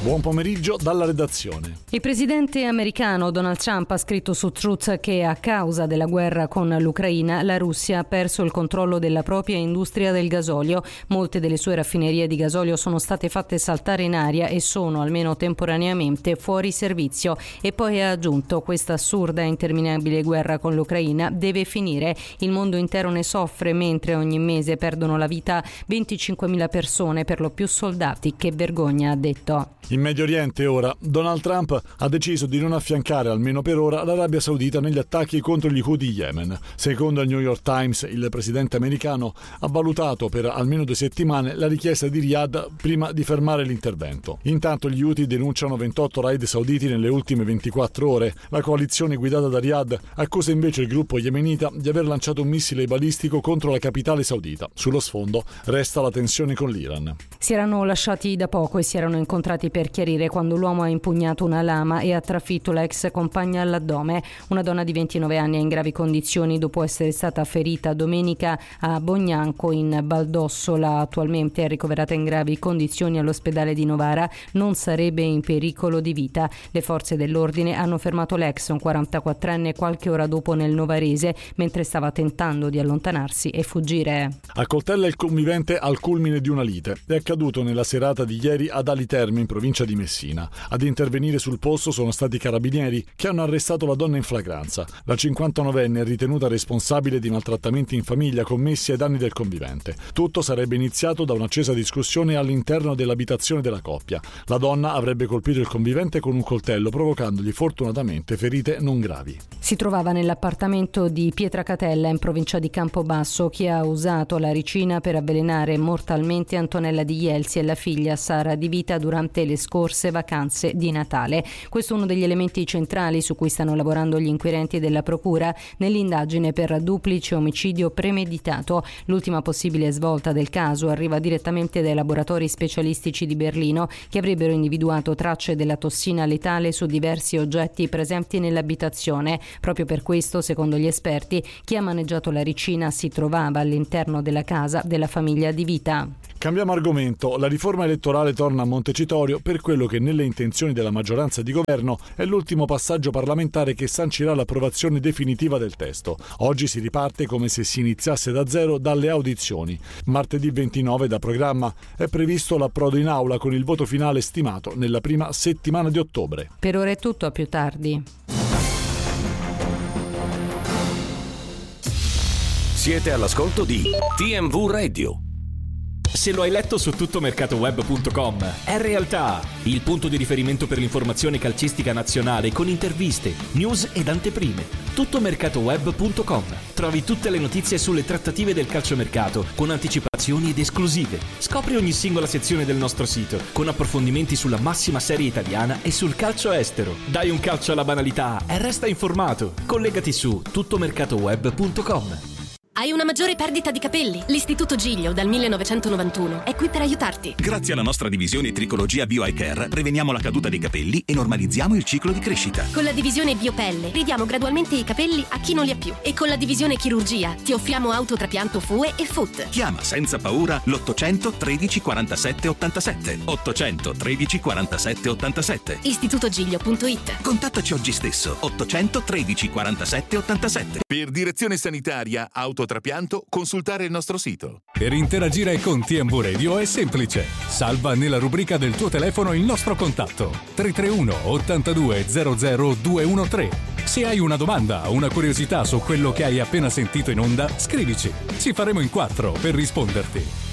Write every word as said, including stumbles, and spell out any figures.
Buon pomeriggio dalla redazione. Il presidente americano Donald Trump ha scritto su Truth che a causa della guerra con l'Ucraina la Russia ha perso il controllo della propria industria del gasolio. Molte delle sue raffinerie di gasolio sono state fatte saltare in aria e sono, almeno temporaneamente, fuori servizio. E poi ha aggiunto: questa assurda e interminabile guerra con l'Ucraina deve finire. Il mondo intero ne soffre mentre ogni mese perdono la vita venticinquemila persone, per lo più soldati. Che vergogna, ha detto. In Medio Oriente ora, Donald Trump ha deciso di non affiancare, almeno per ora, l'Arabia Saudita negli attacchi contro gli Houthi Yemen. Secondo il New York Times, il presidente americano ha valutato per almeno due settimane la richiesta di Riyadh prima di fermare l'intervento. Intanto gli Houthi denunciano ventotto raid sauditi nelle ultime ventiquattro ore. La coalizione guidata da Riyadh accusa invece il gruppo yemenita di aver lanciato un missile balistico contro la capitale saudita. Sullo sfondo resta la tensione con l'Iran. Si erano lasciati da poco e si erano incontrati per chiarire quando l'uomo ha impugnato una lama e ha trafitto la ex compagna all'addome. Una donna di ventinove anni è in gravi condizioni dopo essere stata ferita domenica a Bognanco in Valdossola. Attualmente è ricoverata in gravi condizioni all'ospedale di Novara. Non sarebbe in pericolo di vita. Le forze dell'ordine hanno fermato l'ex, un quarantaquattrenne, qualche ora dopo nel Novarese mentre stava tentando di allontanarsi e fuggire. Accoltella il convivente al culmine di una lite. È accaduto nella serata di ieri ad Ali Terme, in provincia di Messina. Ad intervenire sul posto sono stati i carabinieri che hanno arrestato la donna in flagranza. La cinquantanovenne è ritenuta responsabile di maltrattamenti in famiglia commessi ai danni del convivente. Tutto sarebbe iniziato da un'accesa discussione all'interno dell'abitazione della coppia. La donna avrebbe colpito il convivente con un coltello, provocandogli fortunatamente ferite non gravi. Si trovava nell'appartamento di Pietracatella, in provincia di Campobasso, chi ha usato la ricina per avvelenare mortalmente Antonella Di Jelzi e la figlia Sara Di Vita durante le scorse vacanze di Natale. Questo è uno degli elementi centrali su cui stanno lavorando gli inquirenti della Procura nell'indagine per duplice omicidio premeditato. L'ultima possibile svolta del caso arriva direttamente dai laboratori specialistici di Berlino, che avrebbero individuato tracce della tossina letale su diversi oggetti presenti nell'abitazione. Proprio per questo, secondo gli esperti, chi ha maneggiato la ricina si trovava all'interno della casa della famiglia Di Vita. Cambiamo argomento. La riforma elettorale torna a Montecitorio per quello che nelle intenzioni della maggioranza di governo è l'ultimo passaggio parlamentare che sancirà l'approvazione definitiva del testo. Oggi si riparte come se si iniziasse da zero dalle audizioni. Martedì ventinove, da programma, è previsto l'approdo in aula con il voto finale stimato nella prima settimana di ottobre. Per ora è tutto, a più tardi. Siete all'ascolto di T M V Radio. Se lo hai letto su tuttomercatoweb punto com, è realtà. Il punto di riferimento per l'informazione calcistica nazionale con interviste, news ed anteprime. tuttomercatoweb punto com. Trovi tutte le notizie sulle trattative del calciomercato con anticipazioni ed esclusive. Scopri ogni singola sezione del nostro sito con approfondimenti sulla massima serie italiana e sul calcio estero. Dai un calcio alla banalità e resta informato. Collegati su tuttomercatoweb punto com. Hai una maggiore perdita di capelli? L'Istituto Giglio dal millenovecentonovantuno è qui per aiutarti. Grazie alla nostra divisione Tricologia Bio Eye Care preveniamo la caduta dei capelli e normalizziamo il ciclo di crescita. Con la divisione Biopelle ridiamo gradualmente i capelli a chi non li ha più. E con la divisione Chirurgia ti offriamo autotrapianto F U E e F U T. Chiama senza paura l'ottocento tredici quarantasette ottantasette. ottocento tredici quarantasette ottantasette. istitutogiglio punto it. Contattaci oggi stesso. ottocento tredici quarantasette ottantasette. Per direzione sanitaria autotrapianto, consultare il nostro sito. Per interagire con T M V Radio è semplice. Salva nella rubrica del tuo telefono il nostro contatto tre tre uno ottantadue zero zero due uno tre. Se hai una domanda o una curiosità su quello che hai appena sentito in onda, scrivici. Ci faremo in quattro per risponderti.